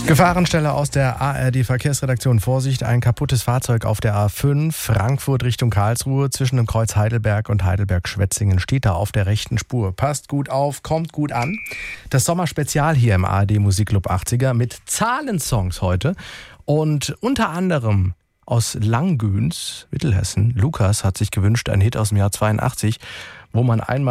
Gefahrenstelle aus der ARD-Verkehrsredaktion. Vorsicht, ein kaputtes Fahrzeug auf der A5, Frankfurt Richtung Karlsruhe. Zwischen dem Kreuz Heidelberg und Heidelberg-Schwetzingen steht da auf der rechten Spur. Passt gut auf, kommt gut an. Das Sommerspezial hier im ARD-Musikclub 80er mit Zahlensongs heute. Und unter anderem aus Langgöns, Mittelhessen. Lukas hat sich gewünscht, ein Hit aus dem Jahr 82, wo man einmal